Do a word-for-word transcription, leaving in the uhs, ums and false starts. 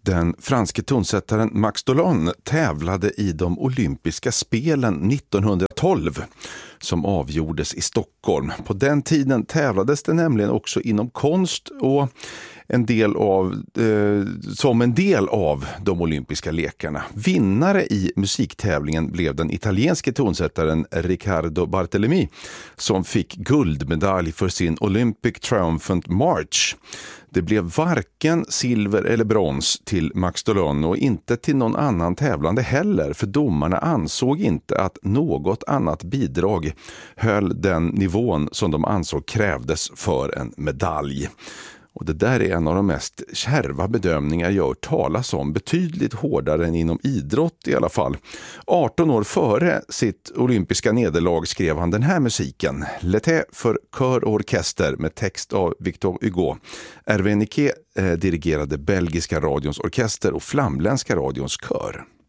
Den franske tonsättaren Max Dollon tävlade i de olympiska spelen nittonhundratolv som avgjordes i Stockholm. På den tiden tävlades det nämligen också inom konst och en del av, eh, som en del av de olympiska lekarna. Vinnare i musiktävlingen blev den italienske tonsättaren Riccardo Bartolomei som fick guldmedalj för sin Olympic Triumphant March. Det blev varken silver eller brons till Max Dollon och inte till någon annan tävlande heller, för domarna ansåg inte att något annat bidrag höll den nivån som de ansåg krävdes för en medalj. Och det där är en av de mest kärva bedömningar jag hört talas om, betydligt hårdare än inom idrott i alla fall. arton år före sitt olympiska nederlag skrev han den här musiken, L'été för kör och orkester med text av Victor Hugo. Hervé Niquet eh, dirigerade belgiska radions orkester och flamländska radions kör.